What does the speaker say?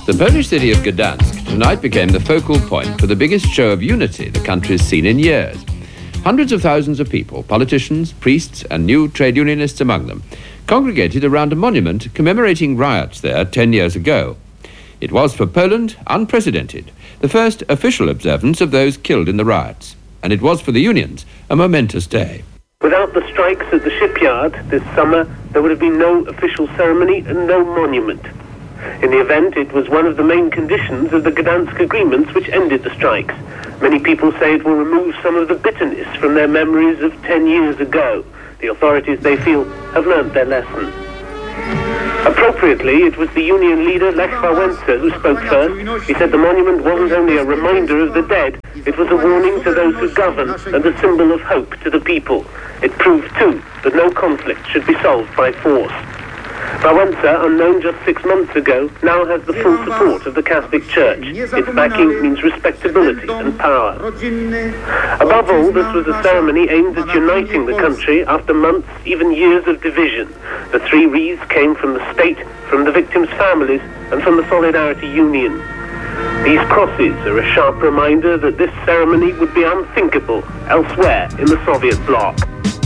The Polish city of Gdansk tonight became the focal point for the biggest show of unity the country has seen in years. Hundreds of thousands of people, politicians, priests and new trade unionists among them, congregated around a monument commemorating riots there 10 years ago. It was for Poland unprecedented, the first official observance of those killed in the riots. And it was for the unions a momentous day. Without the strikes at the shipyard this summer, there would have been no official ceremony and no monument. In the event, it was one of the main conditions of the Gdansk agreements which ended the strikes. Many people say it will remove some of the bitterness from their memories of 10 years ago. The authorities, they feel, have learnt their lesson. Appropriately, it was the union leader, Lech Wałęsa, who spoke first. He said the monument wasn't only a reminder of the dead, it was a warning to those who govern and a symbol of hope to the people. It proved, too, that no conflict should be solved by force. Wałęsa, unknown just 6 months ago, now has the full support of the Catholic Church. Its backing means respectability and power. Above all, this was a ceremony aimed at uniting the country after months, even years of division. The 3 wreaths came from the state, from the victims' families, and from the Solidarity Union. These crosses are a sharp reminder that this ceremony would be unthinkable elsewhere in the Soviet bloc.